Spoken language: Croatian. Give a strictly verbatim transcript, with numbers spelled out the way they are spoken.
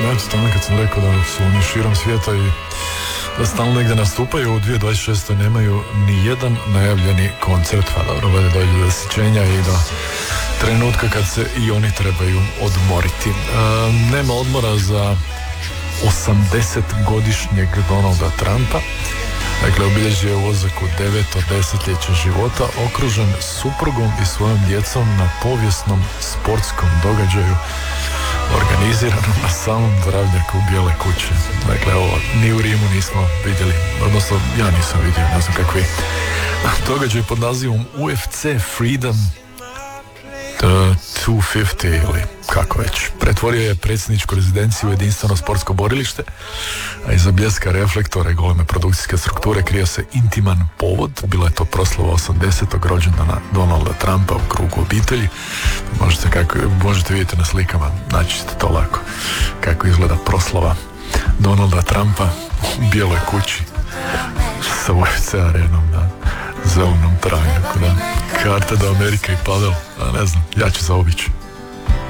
Eto, tamo kad sam rekao da su oni širom svijeta i da stalno negdje nastupaju, u dvije tisuće dvadeset šeste. nemaju ni jedan najavljeni koncert, pa dobro, vode dođe do zasićenja i do trenutka kad se i oni trebaju odmoriti. E, nema odmora za osamdesetgodišnjeg Donalda Trumpa. Dakle, obilježio je ulazak u deveto desetljeće života, okružen suprugom i svojom djecom na povijesnom sportskom događaju organiziranom na samom travnjaku Bijele kuće. Dakle, ovo ni u Rimu nismo vidjeli, odnosno ja nisam vidio, ne znam kakvi događaj pod nazivom U F C Freedom dvjesto pedeset ili kako već. Pretvorio je predsjedničku rezidenciju u jedinstveno sportsko borilište, a iza bljeska reflektora i goleme produkcijske strukture krije se intiman povod. Bila je to proslava osamdesetog rođendana Donalda Trumpa u krugu obitelji. Možete, kako, možete vidjeti na slikama, naći ćete to lako, kako izgleda proslava Donalda Trumpa u Bijeloj kući sa U F C arenom na zelenom travnjaku, da. Karta do Amerike i padel, a ne znam, ja ću zaobići.